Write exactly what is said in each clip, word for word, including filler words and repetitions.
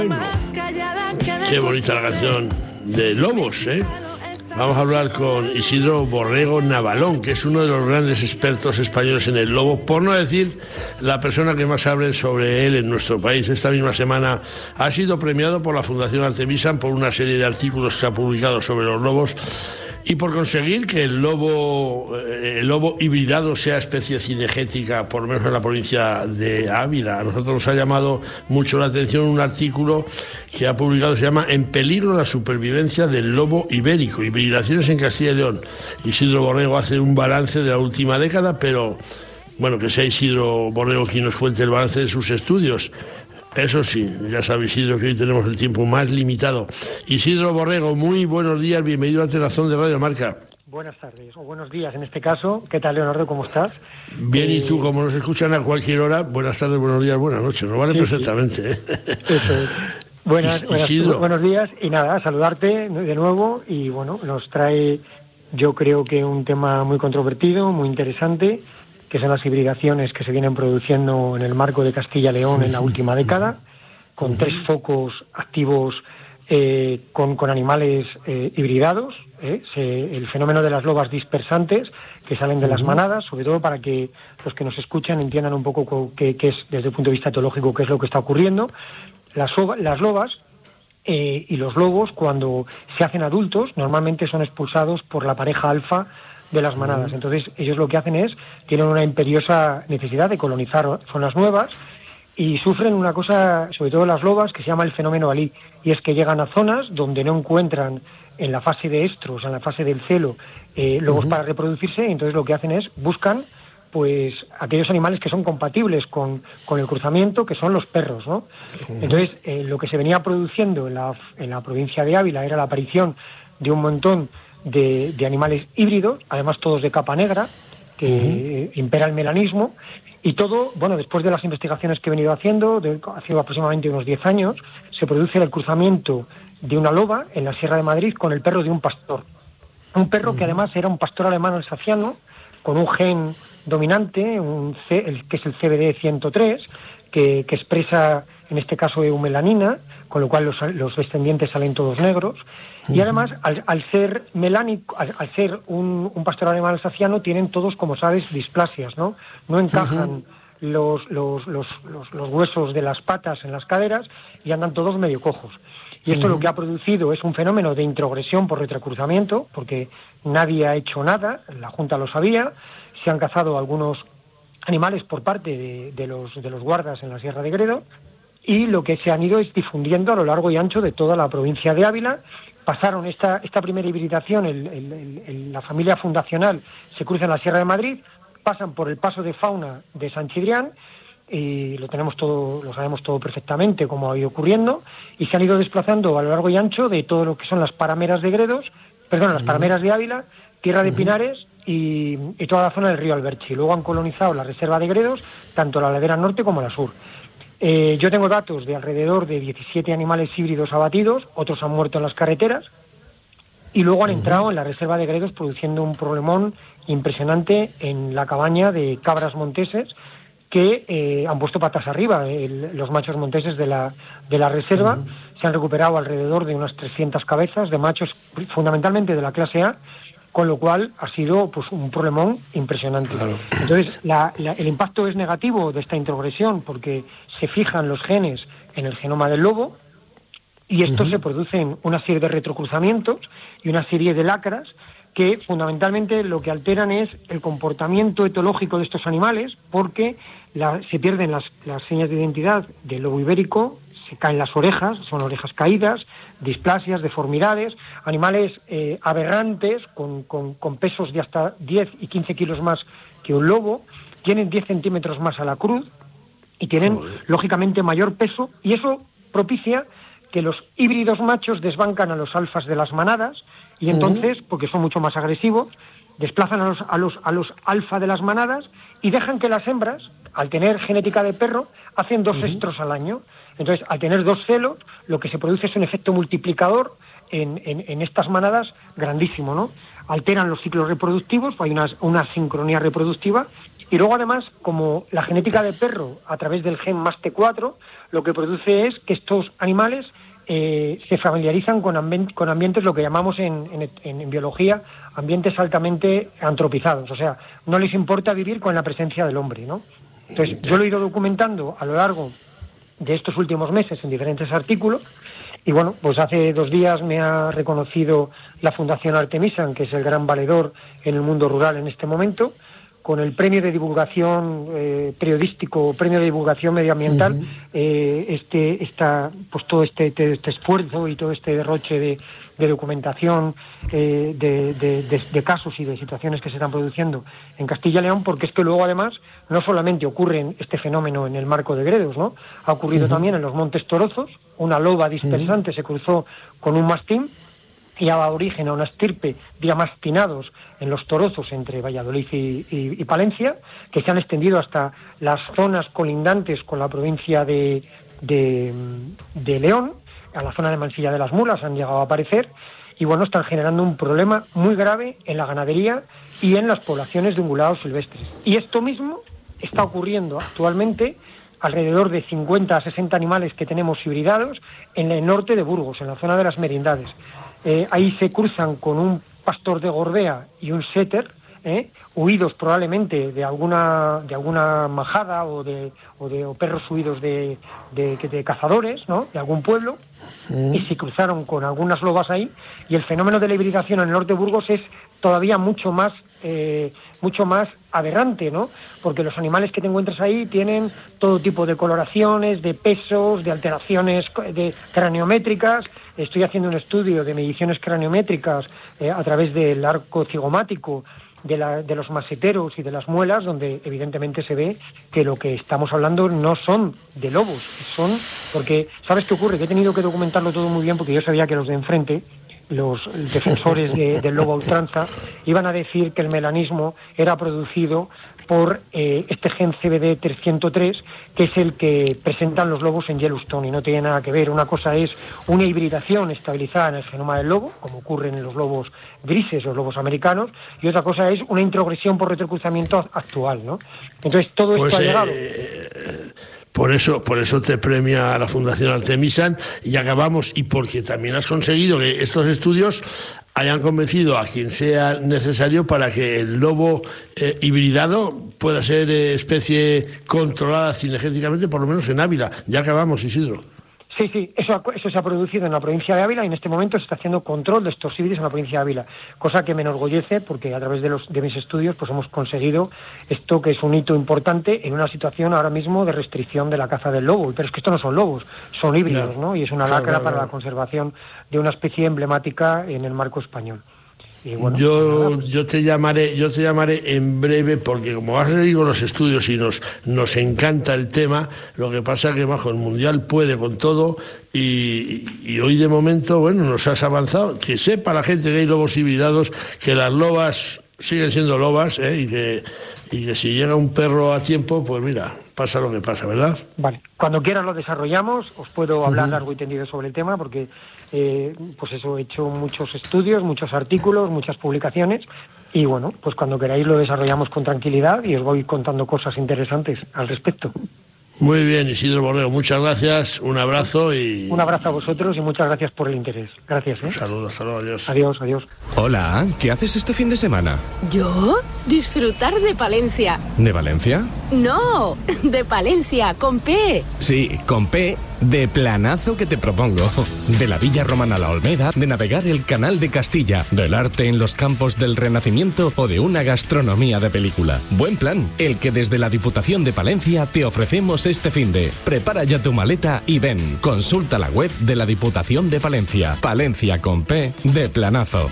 Qué bonita la canción de Lobos, ¿eh? Vamos a hablar con Isidro Borrego Navalón, que es uno de los grandes expertos españoles en el lobo, por no decir la persona que más hable sobre él en nuestro país. Esta misma semana ha sido premiado por la Fundación Artemisan por una serie de artículos que ha publicado sobre los lobos y por conseguir que el lobo, el lobo hibridado sea especie cinegética, por lo menos en la provincia de Ávila. A nosotros nos ha llamado mucho la atención un artículo que ha publicado, se llama En peligro la supervivencia del lobo ibérico, hibridaciones en Castilla y León. Isidro Borrego hace un balance de la última década, pero bueno, que sea Isidro Borrego quien nos cuente el balance de sus estudios. Eso sí, ya sabéis, Isidro, que hoy tenemos el tiempo más limitado. Isidro Borrego, muy buenos días, bienvenido a Telazón de Radio Marca. Buenas tardes, o buenos días en este caso. ¿Qué tal, Leonardo? ¿Cómo estás? Bien, eh... y tú, como nos escuchan a cualquier hora, buenas tardes, buenos días, buenas noches, nos vale sí, perfectamente. Sí. Eso es. Buenas, buenas, buenos días y nada, saludarte de nuevo y bueno, nos trae yo creo que un tema muy controvertido, muy interesante, que son las hibridaciones que se vienen produciendo en el marco de Castilla-León en la última década, con tres focos activos eh, con, con animales eh, hibridados, eh, se, el fenómeno de las lobas dispersantes que salen de las manadas, sobre todo para que los que nos escuchan entiendan un poco qué, qué es, desde el punto de vista etológico, qué es lo que está ocurriendo. Las, las lobas eh, y los lobos, cuando se hacen adultos, normalmente son expulsados por la pareja alfa de las manadas. Entonces, ellos lo que hacen es, tienen una imperiosa necesidad de colonizar zonas nuevas y sufren una cosa, sobre todo las lobas, que se llama el fenómeno Alí, y es que llegan a zonas donde no encuentran en la fase de estros, en la fase del celo, eh, lobos uh-huh. para reproducirse, y entonces lo que hacen es, buscan pues aquellos animales que son compatibles con, con el cruzamiento, que son los perros, ¿no? Uh-huh. Entonces, eh, lo que se venía produciendo en la, en la provincia de Ávila era la aparición de un montón de, de animales híbridos, además todos de capa negra, que uh-huh. impera el melanismo, y todo, bueno, después de las investigaciones que he venido haciendo, de, hace aproximadamente unos diez años, se produce el cruzamiento de una loba en la Sierra de Madrid con el perro de un pastor. Un perro uh-huh. que además era un pastor alemán alsaciano, con un gen dominante, un C, el, que es el C B D ciento tres, que, que expresa, en este caso, eumelanina, con lo cual los, los descendientes salen todos negros. Uh-huh. Y además, al, al ser melánico, al, al ser un, un pastor alemán alsaciano, tienen todos, como sabes, displasias, ¿no? No encajan uh-huh. los, los, los, los, los huesos de las patas en las caderas y andan todos medio cojos. Y esto uh-huh. lo que ha producido es un fenómeno de introgresión por retrocruzamiento, porque nadie ha hecho nada, la Junta lo sabía, se han cazado algunos animales por parte de, de, los, de los guardas en la Sierra de Gredo, y lo que se han ido es difundiendo a lo largo y ancho de toda la provincia de Ávila. Pasaron esta, esta primera hibridación, el, el, el, el, la familia fundacional se cruza en la Sierra de Madrid, pasan por el paso de fauna de San Chidrián, y lo tenemos todo, lo sabemos todo perfectamente cómo ha ido ocurriendo, y se han ido desplazando a lo largo y ancho de todo lo que son las parameras de Gredos, perdón, las parameras de Ávila, Tierra de Pinares y, y toda la zona del río Alberche. Luego han colonizado la reserva de Gredos, tanto la ladera norte como la sur. Eh, yo tengo datos de alrededor de diecisiete animales híbridos abatidos, otros han muerto en las carreteras, y luego han entrado en la reserva de Gredos produciendo un problemón impresionante en la cabaña de cabras monteses, que eh, han puesto patas arriba. El, los machos monteses de la, de la reserva uh-huh. se han recuperado alrededor de unas trescientas cabezas de machos, fundamentalmente de la clase A, con lo cual ha sido pues un problemón impresionante. Claro. Entonces, la, la, el impacto es negativo de esta introgresión porque se fijan los genes en el genoma del lobo y estos uh-huh. se producen una serie de retrocruzamientos y una serie de lacras que fundamentalmente lo que alteran es el comportamiento etológico de estos animales, porque la, se pierden las, las señas de identidad del lobo ibérico, se caen las orejas, son orejas caídas, displasias, deformidades, animales eh, aberrantes con, con, con pesos de hasta diez y quince kilos más que un lobo, tienen diez centímetros más a la cruz y tienen, Joder. lógicamente, mayor peso, y eso propicia que los híbridos machos desbancan a los alfas de las manadas, y entonces, porque son mucho más agresivos, desplazan a los, a los, a los alfa de las manadas y dejan que las hembras, al tener genética de perro, hacen dos uh-huh. estros al año. Entonces, al tener dos celos, lo que se produce es un efecto multiplicador en, en, en estas manadas grandísimo, ¿no? Alteran los ciclos reproductivos, hay una, una sincronía reproductiva, Y luego, además, como la genética de perro, a través del gen M A S T cuatro, lo que produce es que estos animales eh, se familiarizan con, ambien- con ambientes, lo que llamamos en, en, en biología, ambientes altamente antropizados. O sea, no les importa vivir con la presencia del hombre, ¿no? Entonces, yo lo he ido documentando a lo largo de estos últimos meses en diferentes artículos. Y bueno, pues hace dos días me ha reconocido la Fundación Artemisan, que es el gran valedor en el mundo rural en este momento, con el premio de divulgación eh, periodístico, premio de divulgación medioambiental, uh-huh. eh, este, esta, pues todo este, este, este esfuerzo y todo este derroche de, de documentación eh, de, de, de, de casos y de situaciones que se están produciendo en Castilla y León, porque es que luego además no solamente ocurre este fenómeno en el marco de Gredos, ¿no? Ha ocurrido uh-huh. también en los Montes Torozos, una loba dispersante uh-huh. se cruzó con un mastín y ha dado origen a una estirpe de amastinados en los Torozos entre Valladolid y, y, y Palencia, que se han extendido hasta las zonas colindantes con la provincia de, de, de León, a la zona de Mansilla de las Mulas han llegado a aparecer, y bueno, están generando un problema muy grave en la ganadería y en las poblaciones de ungulados silvestres. Y esto mismo está ocurriendo actualmente alrededor de cincuenta a sesenta animales que tenemos hibridados en el norte de Burgos, en la zona de las Merindades. Eh, ahí se cruzan con un pastor de Gorbea y un setter, eh, huidos probablemente de alguna de alguna majada o de o de o perros huidos de, de, de cazadores, ¿no? De algún pueblo, mm. y se cruzaron con algunas lobas ahí, y el fenómeno de la hibridación en el norte de Burgos es todavía mucho más eh, mucho más aberrante, ¿no? Porque los animales que te encuentras ahí tienen todo tipo de coloraciones, de pesos, de alteraciones de craniométricas. Estoy haciendo un estudio de mediciones craniométricas eh, a través del arco cigomático de, la, de los maseteros y de las muelas, donde evidentemente se ve que lo que estamos hablando no son de lobos, son porque, ¿sabes qué ocurre? Que he tenido que documentarlo todo muy bien porque yo sabía que los de enfrente, los defensores de, del lobo a ultranza, iban a decir que el melanismo era producido por eh, este gen C B D trescientos tres, que es el que presentan los lobos en Yellowstone, y no tiene nada que ver. Una cosa es una hibridación estabilizada en el genoma del lobo, como ocurre en los lobos grises o los lobos americanos, y otra cosa es una introgresión por retrocruzamiento actual, ¿no? Entonces, todo esto pues, ha llegado... Eh... Por eso, por eso te premia la Fundación Artemisan, y acabamos, y porque también has conseguido que estos estudios hayan convencido a quien sea necesario para que el lobo eh, hibridado pueda ser eh, especie controlada cinegéticamente, por lo menos en Ávila. Ya acabamos, Isidro. Sí, sí, eso, eso se ha producido en la provincia de Ávila, y en este momento se está haciendo control de estos híbridos en la provincia de Ávila, cosa que me enorgullece porque a través de los de mis estudios pues hemos conseguido esto, que es un hito importante en una situación ahora mismo de restricción de la caza del lobo. Pero es que estos no son lobos, son híbridos, ¿no? Y es una lacra para la conservación de una especie emblemática en el marco español. Y bueno, yo pues, yo te llamaré yo te llamaré en breve, porque como has leído los estudios y nos nos encanta el tema. Lo que pasa es que bajo el mundial puede con todo, y, y hoy de momento, bueno, nos has avanzado. Que sepa la gente que hay lobos hibridados, que las lobas siguen siendo lobas, ¿eh? y que y que si llega un perro a tiempo, pues mira, pasa lo que pasa, ¿verdad? Vale, cuando quieras lo desarrollamos, os puedo hablar uh-huh. largo y tendido sobre el tema, porque eh, pues eso, he hecho muchos estudios, muchos artículos, muchas publicaciones, y bueno, pues cuando queráis lo desarrollamos con tranquilidad y os voy contando cosas interesantes al respecto. Muy bien, Isidro Borrego, muchas gracias, un abrazo y... Un abrazo a vosotros y muchas gracias por el interés. Gracias, ¿eh? Un saludo, hasta luego, adiós. Adiós, adiós. Hola, ¿qué haces este fin de semana? ¿Yo? Disfrutar de Palencia. ¿De Valencia? No, de Palencia, con P. Sí, con P, de planazo que te propongo. De la Villa Romana a la Olmeda, de navegar el Canal de Castilla, del arte en los campos del Renacimiento o de una gastronomía de película. Buen plan, el que desde la Diputación de Palencia te ofrecemos este finde. Prepara ya tu maleta y ven. Consulta la web de la Diputación de Palencia. Palencia con P, de planazo.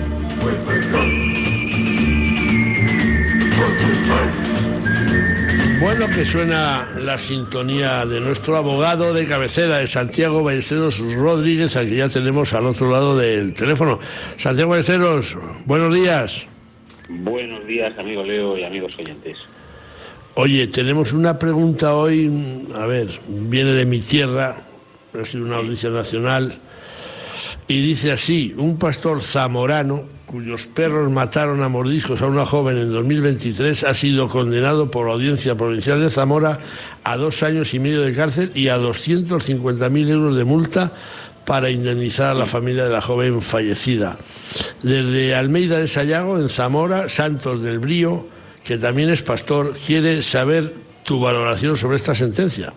Bueno, que suena la sintonía de nuestro abogado de cabecera, de Santiago Ballesteros Rodríguez, al que ya tenemos al otro lado del teléfono. Santiago Ballesteros, buenos días. Buenos días, amigo Leo y amigos oyentes. Oye, tenemos una pregunta hoy, a ver, viene de mi tierra, ha sido una audiencia nacional, y dice así: un pastor zamorano cuyos perros mataron a mordiscos a una joven en dos mil veintitrés, ha sido condenado por la Audiencia Provincial de Zamora a dos años y medio de cárcel y a doscientos cincuenta mil euros de multa para indemnizar a la familia de la joven fallecida. Desde Almeida de Sayago, en Zamora, Santos del Brío, que también es pastor, quiere saber tu valoración sobre esta sentencia.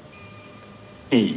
Sí.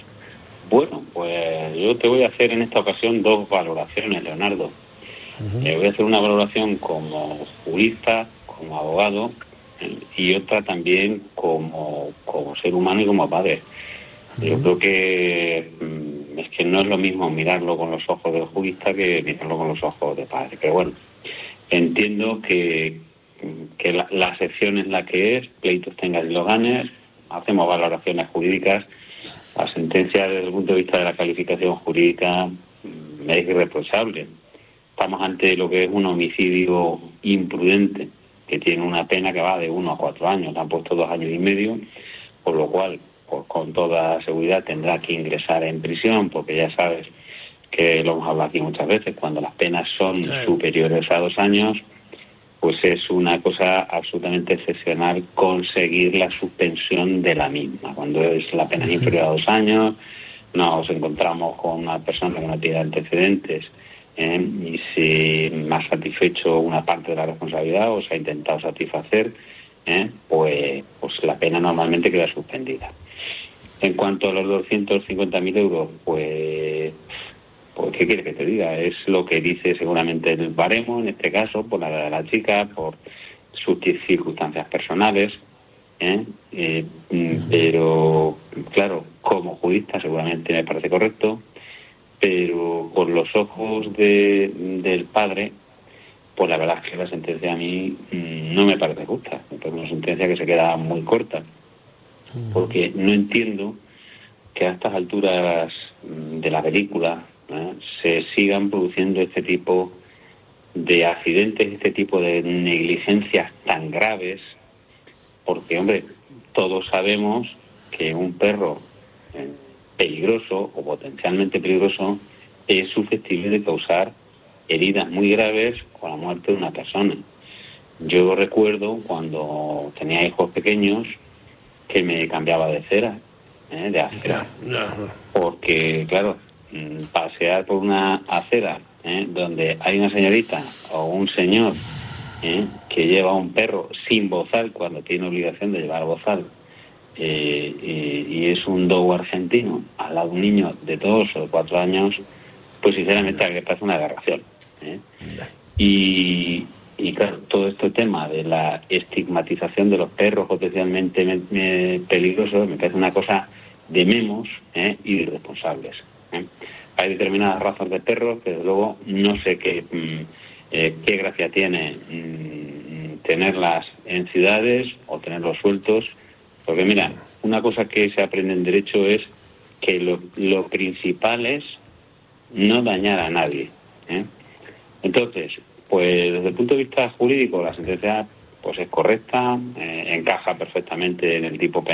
Bueno, pues yo te voy a hacer en esta ocasión dos valoraciones, Leonardo. Uh-huh. Eh, voy a hacer una valoración como jurista, como abogado, eh, y otra también como, como ser humano y como padre. Uh-huh. Yo creo que mm, es que no es lo mismo mirarlo con los ojos del jurista que mirarlo con los ojos del padre. Pero bueno, entiendo que, que la, la sección es la que es, pleitos tengas y los ganes, hacemos valoraciones jurídicas. La sentencia desde el punto de vista de la calificación jurídica es irreprochable. Estamos ante lo que es un homicidio imprudente, que tiene una pena que va de uno a cuatro años. Le han puesto dos años y medio, por lo cual, pues con toda seguridad tendrá que ingresar en prisión, porque ya sabes que lo hemos hablado aquí muchas veces, cuando las penas son sí. superiores a dos años, pues es una cosa absolutamente excepcional conseguir la suspensión de la misma. Cuando es la pena inferior a dos años, nos encontramos con una persona que no tiene antecedentes, ¿eh? y si me ha satisfecho una parte de la responsabilidad o se ha intentado satisfacer, ¿eh? pues, pues la pena normalmente queda suspendida. En cuanto a los doscientos cincuenta mil euros, pues... Pues, ¿qué quieres que te diga? Es lo que dice seguramente el baremo, en este caso, por la de la chica, por sus circunstancias personales, ¿eh? Eh, pero, claro, como jurista seguramente me parece correcto, pero por los ojos de, del padre, pues la verdad es que la sentencia a mí no me parece justa. Me parece una sentencia que se queda muy corta, porque no entiendo que a estas alturas de la película, ¿eh? se sigan produciendo este tipo de accidentes, este tipo de negligencias tan graves, porque, hombre, todos sabemos que un perro eh, peligroso o potencialmente peligroso es susceptible de causar heridas muy graves o la muerte de una persona. Yo recuerdo cuando tenía hijos pequeños que me cambiaba de cera, ¿eh? de acera, porque, claro, pasear por una acera ¿eh? donde hay una señorita o un señor ¿eh? que lleva un perro sin bozal cuando tiene obligación de llevar bozal eh, y, y es un dogo argentino al lado de un niño de dos o de cuatro años, pues sinceramente a mí me parece una aberración ¿eh? y, y claro, todo este tema de la estigmatización de los perros potencialmente me, me, peligrosos me parece una cosa de memos ¿eh? y de irresponsables. ¿Eh? Hay determinadas razas de perros que desde luego no sé qué, mm, eh, qué gracia tiene mm, tenerlas en ciudades o tenerlos sueltos, porque mira, una cosa que se aprende en derecho es que lo, lo principal es no dañar a nadie, ¿eh? Entonces, pues desde el punto de vista jurídico la sentencia pues es correcta, eh, encaja perfectamente en el tipo penal